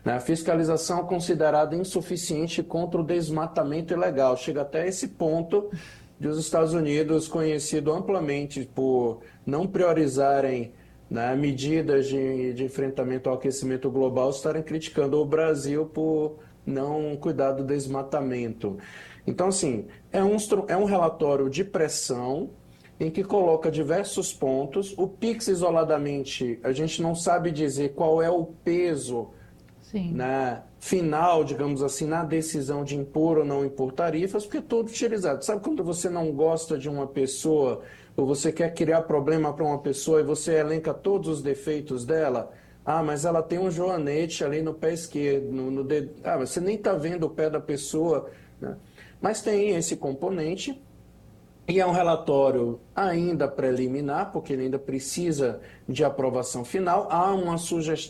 né? A fiscalização considerada insuficiente contra o desmatamento ilegal. Chega até esse ponto de os Estados Unidos, conhecido amplamente por não priorizarem, né, medidas de enfrentamento ao aquecimento global, estarem criticando o Brasil por não cuidar do desmatamento. Então, assim, é um relatório de pressão em que coloca diversos pontos. O PIX isoladamente, a gente não sabe dizer qual é o peso Sim. na final, digamos assim, na decisão de impor ou não impor tarifas, porque é tudo utilizado. Sabe quando você não gosta de uma pessoa ou você quer criar problema para uma pessoa e você elenca todos os defeitos dela? Ah, mas ela tem um joanete ali no pé esquerdo, no dedo. Ah, mas você nem está vendo o pé da pessoa, né? Mas tem esse componente. E é um relatório ainda preliminar, porque ele ainda precisa de aprovação final. Há uma sugestão